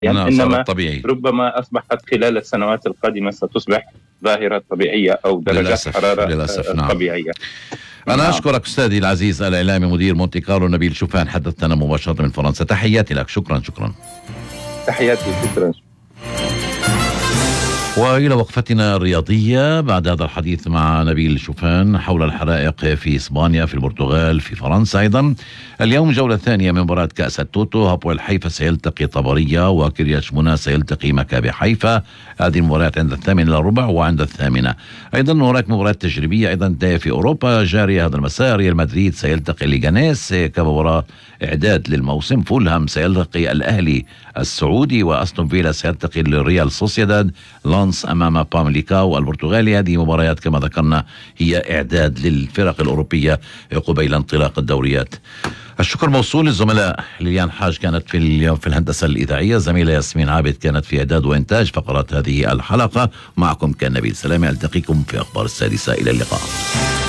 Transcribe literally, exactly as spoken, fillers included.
إنما طبيعي. ربما أصبحت خلال السنوات القادمة ستصبح ظاهرة طبيعية أو درجات للأسف. حرارة للأسف. نعم. طبيعية. أنا نعم. أشكرك أستاذي العزيز الإعلامي مدير مونتي كارلو نبيل شوفان، حدثتنا مباشرة من فرنسا. تحياتي لك. شكرا شكرا. تحياتي. شكرا. وإلى وقفتنا الرياضية بعد هذا الحديث مع نبيل شوفان حول الحرائق في إسبانيا، في البرتغال، في فرنسا أيضا. اليوم جولة ثانية من مباراة كأس التوتو. هابويل حيفا سيلتقي طبرية، وكرياش منى سيلتقي مكابي حيفا. هذه المباريات عند الثامنة إلى الربع وعند الثامنة. أيضا هناك مباراة تجريبية أيضا في أوروبا جارية هذا المساء. ريال مدريد سيلتقي ليغانيس كمباراة إعداد للموسم. فولهام سيلتقي الأهلي السعودي، وأستون فيلا سيلتقي للريال سوسيداد. لانس أمام بامليكاو البرتغالي. هذه مباريات كما ذكرنا هي إعداد للفرق الأوروبية قبيل انطلاق الدوريات. الشكر موصول للزملاء. ليان حاج كانت في اليوم في الهندسة الإذاعية، زميلة ياسمين عابد كانت في إعداد وإنتاج فقرات هذه الحلقة. معكم كان نبيل سلامي. ألتقيكم في أخبار السادسة. إلى اللقاء.